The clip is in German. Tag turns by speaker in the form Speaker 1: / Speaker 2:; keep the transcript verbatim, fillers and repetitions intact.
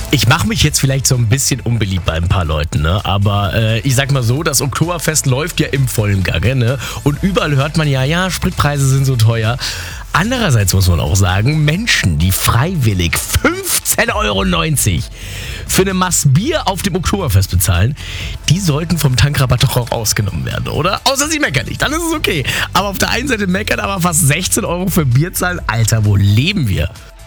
Speaker 1: Ich mache mich jetzt vielleicht so ein bisschen unbeliebt bei ein paar Leuten, ne? Aber äh, ich sag mal so, das Oktoberfest läuft ja im vollen Gange, ne? Und überall hört man ja, ja, Spritpreise sind so teuer. Andererseits muss man auch sagen, Menschen, die freiwillig fünfzehn Euro neunzig für eine Maß Bier auf dem Oktoberfest bezahlen, die sollten vom Tankrabatt doch auch ausgenommen werden, oder? Außer sie meckern nicht, dann ist es okay. Aber auf der einen Seite meckern, aber fast sechzehn Euro für Bier zahlen, Alter, wo leben wir?